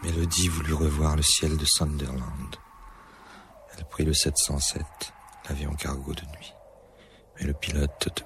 Mélodie voulut revoir le ciel de Sunderland. Elle prit le 707, l'avion cargo de nuit. Mais le pilote